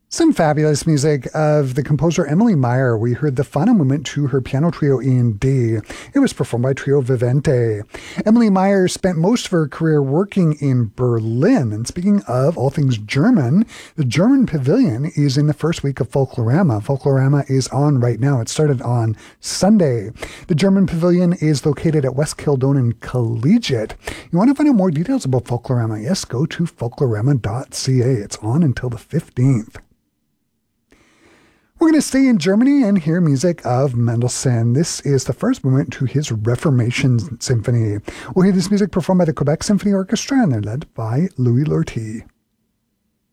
Some fabulous music of the composer Emily Meyer. We heard the final movement to her piano trio in D. It was performed by Trio Vivente. Emily Meyer spent most of her career working in Berlin. And speaking of all things German, the German Pavilion is in the first week of Folklorama. Folklorama is on right now. It started on Sunday. The German Pavilion is located at West Kildonan Collegiate. You want to find out more details about Folklorama? Yes, go to folklorama.ca. It's on until the 15th. We're going to stay in Germany and hear music of Mendelssohn. This is the first movement to his Reformation Symphony. We'll hear this music performed by the Quebec Symphony Orchestra, and they're led by Louis Lortie.